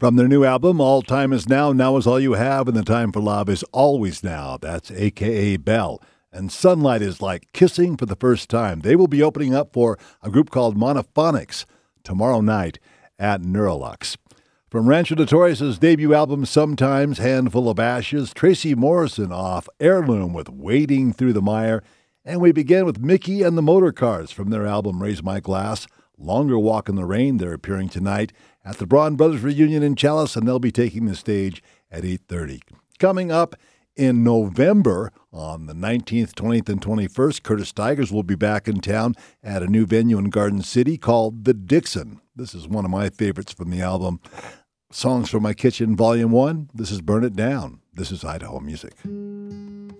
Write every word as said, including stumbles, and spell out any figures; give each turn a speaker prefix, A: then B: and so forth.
A: From their new album, All Time Is Now, Now Is All You Have, and The Time for Love Is Always Now. That's A K A Belle. And Sunlight is like kissing for the first time. They will be opening up for a group called Monophonics tomorrow night at Neurolux. From Rancho Notorious' debut album, Sometimes, Handful of Ashes, Tracy Morrison off Heirloom with Wading Through the Mire. And we begin with Mickey and the Motorcars from their album, Raise My Glass, Longer Walk in the Rain. They're appearing tonight at the Braun Brothers reunion in Chalice, and they'll be taking the stage at eight thirty. Coming up in November, on the nineteenth, twentieth, and twenty-first, Curtis Stigers will be back in town at a new venue in Garden City called The Dixon. This is one of my favorites from the album, Songs from My Kitchen, Volume one. This is Burn It Down. This is Idaho Music.